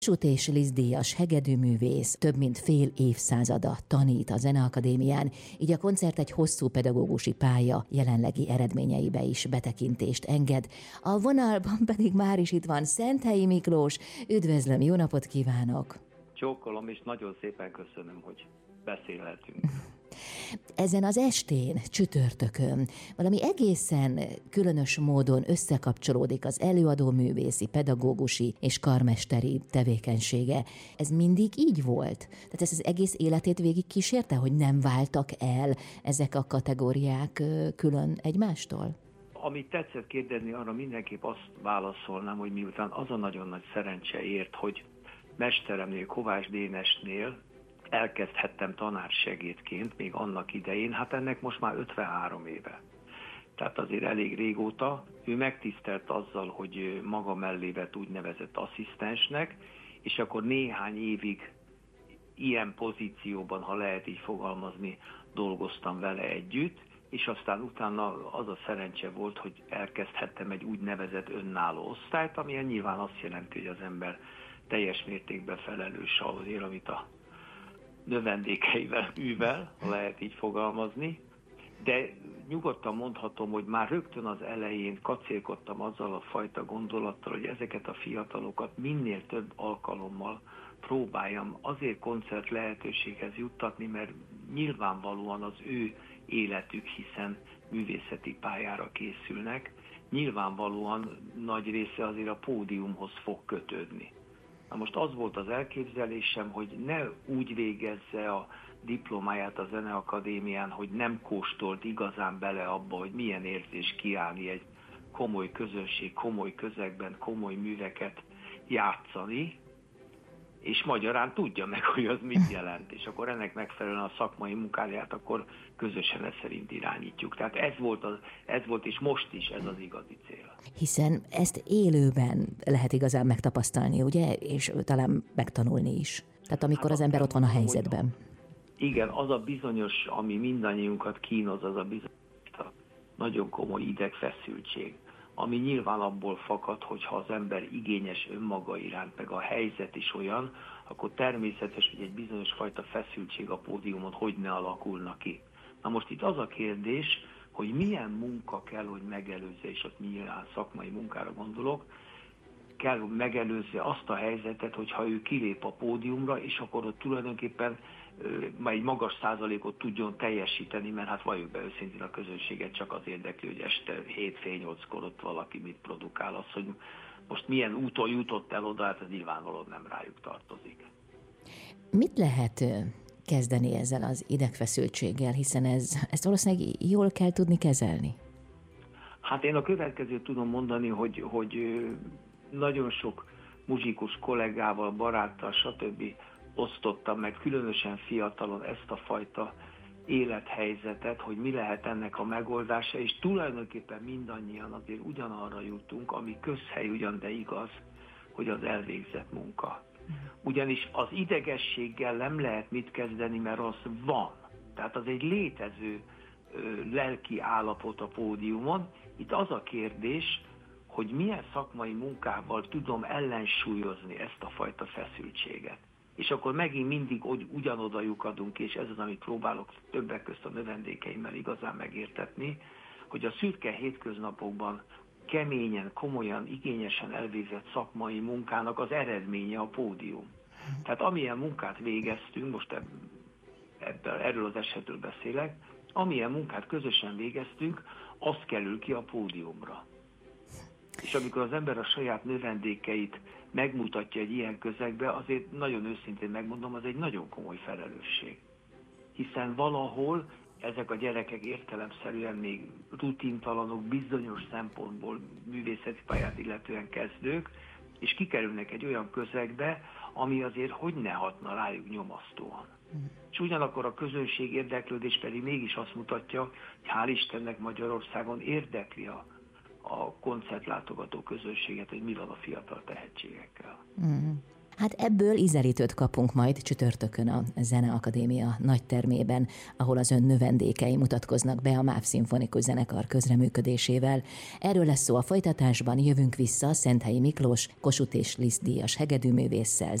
Kossuth és Liszt díjas hegedűművész több mint fél évszázada tanít a Zeneakadémián, így a koncert egy hosszú pedagógusi pálya jelenlegi eredményeibe is betekintést enged. A vonalban pedig már is itt van Szenthelyi Miklós. Üdvözlöm, jó napot kívánok! Csókolom, és nagyon szépen köszönöm, hogy beszélhetünk. Ezen az estén, csütörtökön valami egészen különös módon összekapcsolódik az előadó művészi, pedagógusi és karmesteri tevékenysége. Ez mindig így volt? Tehát ez az egész életét végig kísérte, hogy nem váltak el ezek a kategóriák külön egymástól? Amit tetszett kérdezni, arra mindenképp azt válaszolnám, hogy miután az a nagyon nagy szerencse ért, hogy mesteremnél, Kovács Dénesnél elkezdhettem tanársegédként még annak idején, hát ennek most már 53 éve. Tehát azért elég régóta. Ő megtisztelt azzal, hogy maga mellé vett úgynevezett asszisztensnek, és akkor néhány évig ilyen pozícióban, ha lehet így fogalmazni, dolgoztam vele együtt, és aztán utána az a szerencse volt, hogy elkezdhettem egy úgynevezett önálló osztályt, ami nyilván azt jelenti, hogy az ember teljes mértékben felelős azért, amit a növendékeivel művel, ha lehet így fogalmazni, de nyugodtan mondhatom, hogy már rögtön az elején kacérkodtam azzal a fajta gondolattal, hogy ezeket a fiatalokat minél több alkalommal próbáljam azért koncert lehetőséghez juttatni, mert nyilvánvalóan az ő életük, hiszen művészeti pályára készülnek, nyilvánvalóan nagy része azért a pódiumhoz fog kötődni. Na most az volt az elképzelésem, hogy ne úgy végezze a diplomáját a Zeneakadémián, hogy nem kóstolt igazán bele abba, hogy milyen érzés kiállni egy komoly közönség, komoly közegben, komoly műveket játszani, és magyarán tudja meg, hogy az mit jelent, és akkor ennek megfelelően a szakmai munkáját akkor közösen ezt szerint irányítjuk. Tehát ez volt és most is ez az igazi cél. Hiszen ezt élőben lehet igazán megtapasztalni, ugye? És talán megtanulni is. Tehát amikor az ember ott van a helyzetben. Igen, az a bizonyos, ami mindannyiunkat kínoz, az a bizonyos nagyon komoly idegfeszültség, ami nyilván abból fakad, hogyha az ember igényes önmaga iránt, meg a helyzet is olyan, akkor természetes, hogy egy bizonyos fajta feszültség a pódiumon hogy ne alakulna ki. Na most itt az a kérdés, hogy milyen munka kell, hogy megelőzze, és ott nyilván szakmai munkára gondolok, kell megelőzze azt a helyzetet, hogyha ő kilép a pódiumra, és akkor ott tulajdonképpen már egy magas százalékot tudjon teljesíteni, mert hát valljuk be őszintén, a közönséget csak az érdekli, hogy este 7-8-kor ott valaki mit produkál. Az, hogy most milyen úton jutott el oda, hát ez nyilvánvalóan nem rájuk tartozik. Mit lehet kezdeni ezzel az idegfeszültséggel, hiszen ezt valószínűleg jól kell tudni kezelni? Hát én a következőt tudom mondani, hogy nagyon sok muzsikus kollégával, baráttal, stb. Osztottam meg, különösen fiatalon ezt a fajta élethelyzetet, hogy mi lehet ennek a megoldása, és tulajdonképpen mindannyian azért ugyanarra jutunk, ami közhely ugyan, de igaz, hogy az elvégzett munka. Ugyanis az idegességgel nem lehet mit kezdeni, mert az van. Tehát az egy létező lelki állapot a pódiumon. Itt az a kérdés, hogy milyen szakmai munkával tudom ellensúlyozni ezt a fajta feszültséget. És akkor megint mindig ugyanoda lyukadunk, és ez az, amit próbálok többek közt a növendékeimmel igazán megértetni, hogy a szürke hétköznapokban keményen, komolyan, igényesen elvégzett szakmai munkának az eredménye a pódium. Tehát amilyen munkát végeztünk, most erről az esetről beszélek, amilyen munkát közösen végeztünk, az kerül ki a pódiumra. És amikor az ember a saját növendékeit megmutatja egy ilyen közegbe, azért nagyon őszintén megmondom, az egy nagyon komoly felelősség. Hiszen valahol ezek a gyerekek értelemszerűen még rutintalanok, bizonyos szempontból művészeti pályát illetően kezdők, és kikerülnek egy olyan közegbe, ami azért hogy ne hatna rájuk nyomasztóan. És ugyanakkor a közönség érdeklődés pedig mégis azt mutatja, hogy hál' Istennek Magyarországon érdekli a koncertlátogató közönséget, hogy mi van a fiatal tehetségekkel. Hát ebből ízelítőt kapunk majd csütörtökön a Zeneakadémia nagytermében, ahol az ön növendékei mutatkoznak be a MÁV Szimfonikus Zenekar közreműködésével. Erről lesz szó a folytatásban, jövünk vissza Szenthelyi Miklós, Kossuth és Liszt díjas hegedűművésszel,